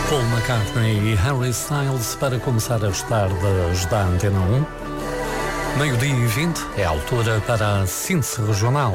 Paul McCartney e Harry Styles para começar as tardes da Antena 1. Meio-dia e 20 é a altura para a síntese regional.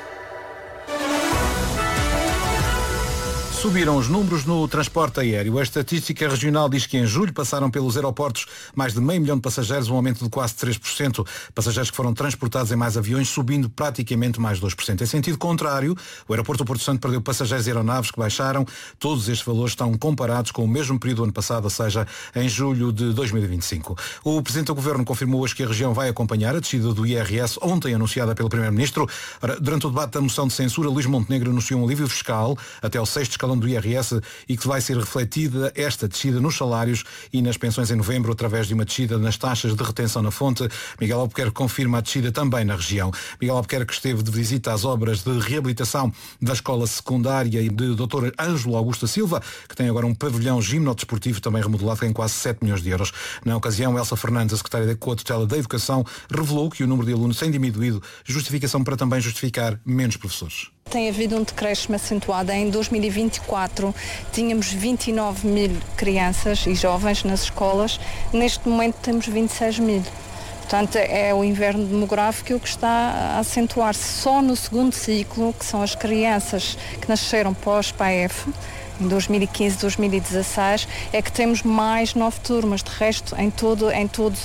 Subiram os números no transporte aéreo. A estatística regional diz que em julho passaram pelos aeroportos mais de 500 mil passageiros, um aumento de quase 3%. Passageiros que foram transportados em mais aviões, subindo praticamente mais 2%. Em sentido contrário, o aeroporto do Porto Santo perdeu passageiros e aeronaves que baixaram. Todos estes valores estão comparados com o mesmo período do ano passado, ou seja, em julho de 2025. O Presidente do Governo confirmou hoje que a região vai acompanhar a descida do IRS, ontem anunciada pelo Primeiro-Ministro. Durante o debate da moção de censura, Luís Montenegro anunciou um alívio fiscal até ao 6º escalão do IRS e que vai ser refletida esta descida nos salários e nas pensões em novembro através de uma descida nas taxas de retenção na fonte. Miguel Albuquerque confirma a descida também na região. Miguel Albuquerque esteve de visita às obras de reabilitação da escola secundária e de Dr. Ângelo Augusto Silva, que tem agora um pavilhão gimnodesportivo também remodelado em quase 7 milhões de euros. Na ocasião, Elsa Fernandes, a secretária da Coa-Tutela da Educação, revelou que o número de alunos tem diminuído, justificação para também justificar menos professores. Tem havido um decréscimo acentuado. Em 2024 tínhamos 29 mil crianças e jovens nas escolas. Neste momento temos 26 mil. Portanto, é o inverno demográfico que está a acentuar-se. Só no segundo ciclo, que são as crianças que nasceram pós-PAEF, em 2015, 2016, é que temos mais 9 turmas. De resto, em todos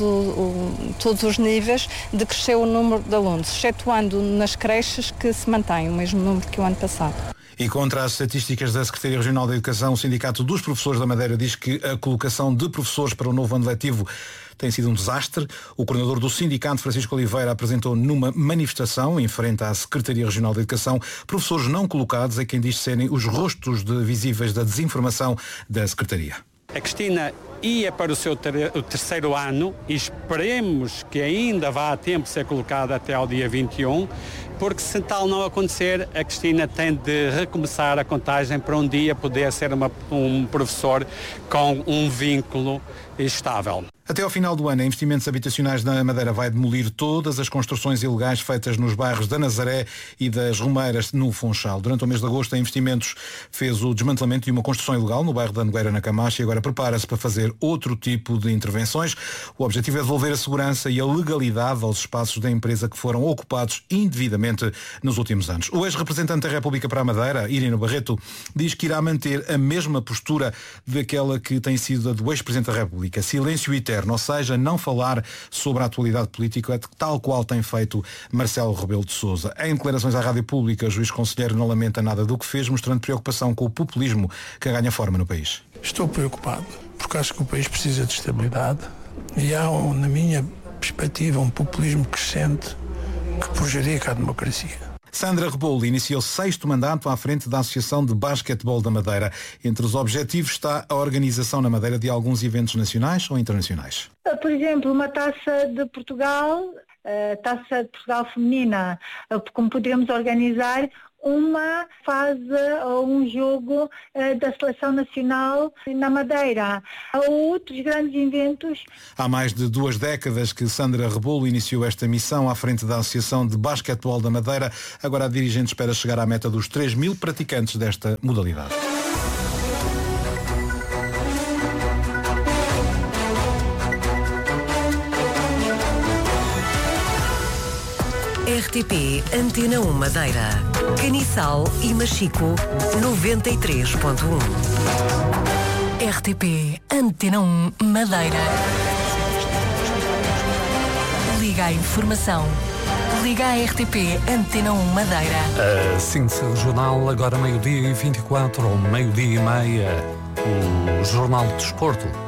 os níveis, decresceu o número de alunos, excetuando nas creches, que se mantém o mesmo número que o ano passado. E contra as estatísticas da Secretaria Regional da Educação, o Sindicato dos Professores da Madeira diz que a colocação de professores para o novo ano letivo tem sido um desastre. O coordenador do sindicato, Francisco Oliveira, apresentou numa manifestação em frente à Secretaria Regional da Educação professores não colocados, a quem diz serem os rostos visíveis da desinformação da Secretaria. A Cristina ia para o seu terceiro ano e esperemos que ainda vá a tempo de ser colocada até ao dia 21, porque se tal não acontecer, a Cristina tem de recomeçar a contagem para um dia poder ser um professor com um vínculo estável. Até ao final do ano, a Investimentos Habitacionais da Madeira vai demolir todas as construções ilegais feitas nos bairros da Nazaré e das Romeiras, no Funchal. Durante o mês de agosto, a Investimentos fez o desmantelamento de uma construção ilegal no bairro da Nogueira, na Camacha, e agora prepara-se para fazer outro tipo de intervenções. O objetivo é devolver a segurança e a legalidade aos espaços da empresa que foram ocupados indevidamente nos últimos anos. O ex-representante da República para a Madeira, Irino Barreto, diz que irá manter a mesma postura daquela que tem sido a do ex-presidente da República. Silêncio eterno, ou seja, não falar sobre a atualidade política, tal qual tem feito Marcelo Rebelo de Sousa. Em declarações à Rádio Pública, o juiz conselheiro não lamenta nada do que fez, mostrando preocupação com o populismo que ganha forma no país. Estou preocupado, porque acho que o país precisa de estabilidade e há, na minha perspectiva, um populismo crescente que prejudica a democracia. Sandra Rebolo iniciou 6º mandato à frente da Associação de Basquetebol da Madeira. Entre os objetivos está a organização na Madeira de alguns eventos nacionais ou internacionais. Por exemplo, uma taça de Portugal, taça de Portugal feminina, como poderemos organizar uma fase ou um jogo da Seleção Nacional na Madeira. Há outros grandes eventos. Há mais de 2 décadas que Sandra Rebolo iniciou esta missão à frente da Associação de Basquetebol da Madeira. Agora a dirigente espera chegar à meta dos 3 mil praticantes desta modalidade. RTP Antena 1 Madeira. Caniçal e Machico 93.1. RTP Antena 1 Madeira. Liga à informação. Liga à RTP Antena 1 Madeira. A síntese regional, agora meio-dia e 24 ou meio-dia e meia. O Jornal de Desporto.